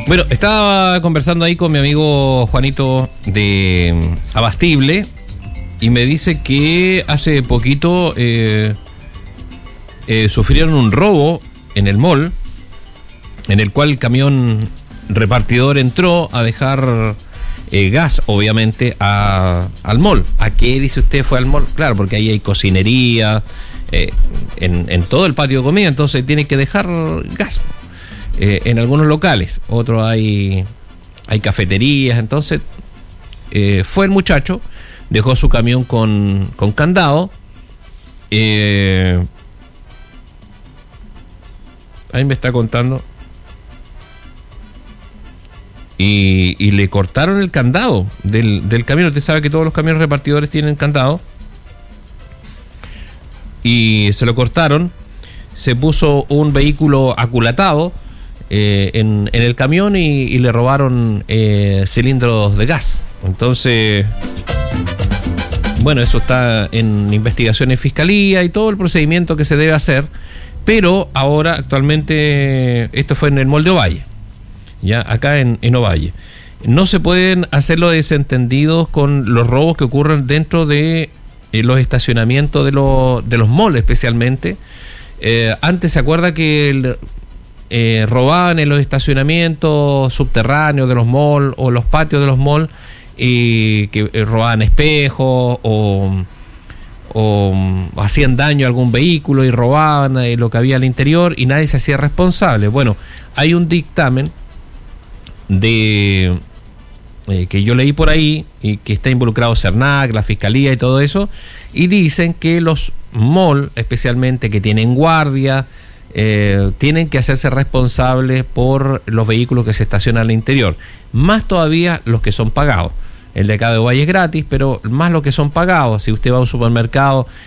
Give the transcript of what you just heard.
Bueno, estaba conversando ahí con mi amigo Juanito de Abastible y me dice que hace poquito sufrieron un robo en el mall, en el cual el camión repartidor entró a dejar gas, obviamente, al mall. ¿A qué, dice usted, fue al mall? Claro, porque ahí hay cocinería, en todo el patio de comida, entonces tiene que dejar gas. En algunos locales, otros hay cafeterías, entonces fue el muchacho, dejó su camión con candado, ahí me está contando, y le cortaron el candado del camión. Usted sabe que todos los camiones repartidores tienen candado, y se lo cortaron. Se puso un vehículo aculatado en el camión y le robaron cilindros de gas. Entonces, bueno, eso está en investigación en fiscalía y todo el procedimiento que se debe hacer. Pero ahora, actualmente, esto fue en el mall de Ovalle, ya acá en Ovalle. No se pueden hacer los desentendidos con los robos que ocurren dentro de los estacionamientos de los malls, especialmente. Antes, se acuerda que robaban en los estacionamientos subterráneos de los malls o los patios de los malls, que robaban espejos o hacían daño a algún vehículo y robaban lo que había al interior y nadie se hacía responsable. Bueno, hay un dictamen que yo leí por ahí y que está involucrado CERNAC, la Fiscalía y todo eso, y dicen que los malls, especialmente que tienen guardia, tienen que hacerse responsables por los vehículos que se estacionan al interior, más todavía los que son pagados. El de acá de Ovalle es gratis, pero más los que son pagados. Si usted va a un supermercado